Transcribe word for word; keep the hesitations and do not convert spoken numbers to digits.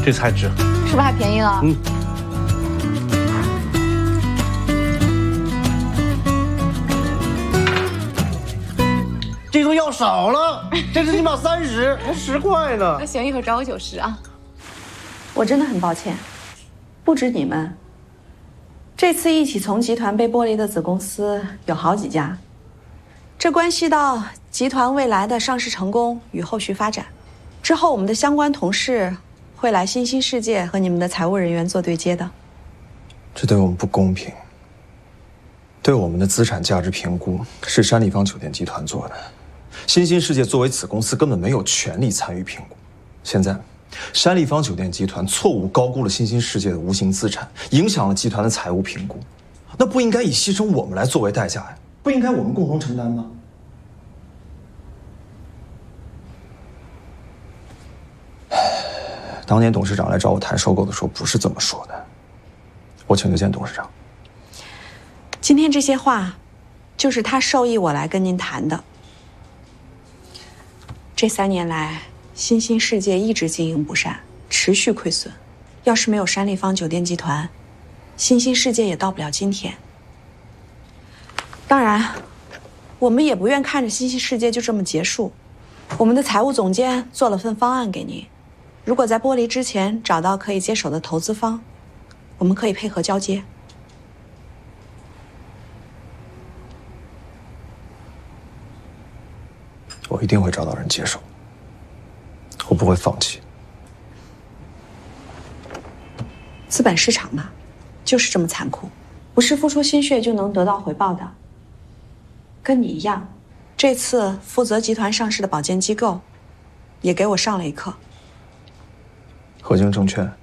这菜值， 是不是还便宜了？ 嗯。这都要少了，这是起码三十，还十块呢。 那行，一会儿找我九十啊。 我真的很抱歉，不止你们。这次一起从集团被剥离的子公司有好几家，这关系到集团未来的上市成功与后续发展。之后我们的相关同事会来新兴世界和你们的财务人员做对接的。 这对我们不公平。对我们的资产价值评估是山立方酒店集团做的，新兴世界作为子公司根本没有权利参与评估。现在，山立方酒店集团错误高估了新兴世界的无形资产，影响了集团的财务评估，那不应该以牺牲我们来作为代价呀？不应该我们共同承担吗？当年董事长来找我谈收购的时候，不是这么说的。我请求见董事长。 今天这些话，就是他授意我来跟您谈的。这三年来，新兴世界一直经营不善，持续亏损。要是没有山立方酒店集团，新兴世界也到不了今天。当然，我们也不愿看着新兴世界就这么结束。我们的财务总监做了份方案给您，如果在剥离之前找到可以接手的投资方，我们可以配合交接。 我一定会找到人接手，我不会放弃。 资本市场嘛，就是这么残酷，不是付出心血就能得到回报的。跟你一样，这次负责集团上市的保荐机构，也给我上了一课。 合兴证券